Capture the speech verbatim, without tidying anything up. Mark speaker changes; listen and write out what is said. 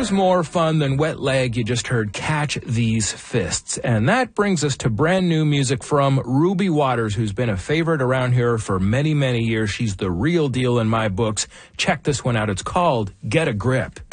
Speaker 1: Who's more fun than Wet Leg? You just heard Catch These Fists. And that brings us to brand new music from Ruby Waters, who's been a favorite around here for many, many years. She's the real deal in my books. Check this one out. It's called Get a Grip.